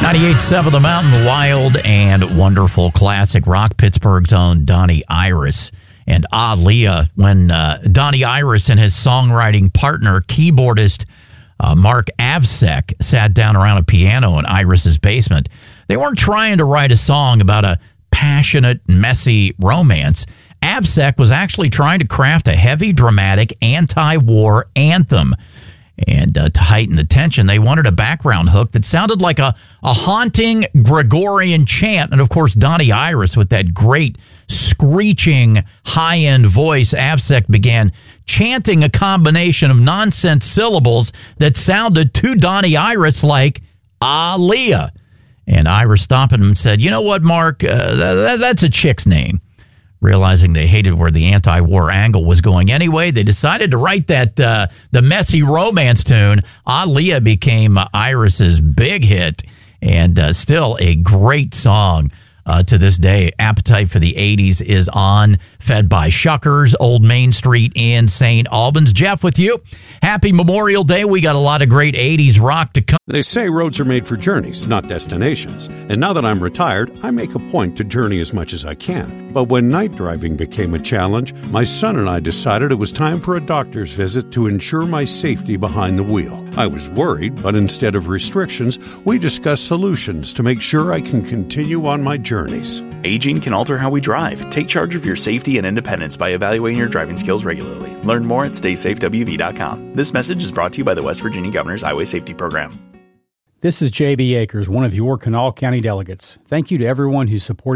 98.7 The Mountain, wild and wonderful classic rock. Pittsburgh's own Donnie Iris and Aaliyah. When Donnie Iris and his songwriting partner, keyboardist Mark Avsek, sat down around a piano in Iris's basement, they weren't trying to write a song about a passionate, messy romance. Avsek was actually trying to craft a heavy, dramatic, anti-war anthem. And to heighten the tension, they wanted a background hook that sounded like a haunting Gregorian chant. And, of course, Donnie Iris, with that great screeching high-end voice, Avsek began chanting a combination of nonsense syllables that sounded to Donnie Iris like Aaliyah. And Iris stopped him and said, "You know what, Mark? That's a chick's name." Realizing they hated where the anti-war angle was going anyway, they decided to write that the messy romance tune. Aaliyah became Iris's big hit, and still a great song to this day. Appetite for the 80s is on, fed by Shuckers, Old Main Street in St. Albans. Jeff with you. Happy Memorial Day. We got a lot of great 80s rock to come. They say roads are made for journeys, not destinations. And now that I'm retired, I make a point to journey as much as I can. But when night driving became a challenge, my son and I decided it was time for a doctor's visit to ensure my safety behind the wheel. I was worried, but instead of restrictions, we discussed solutions to make sure I can continue on my journeys. Aging can alter how we drive. Take charge of your safety and independence by evaluating your driving skills regularly. Learn more at StaySafeWV.com. This message is brought to you by the West Virginia Governor's Highway Safety Program. This is J.B. Akers, one of your Kanawha County delegates. Thank you to everyone who supported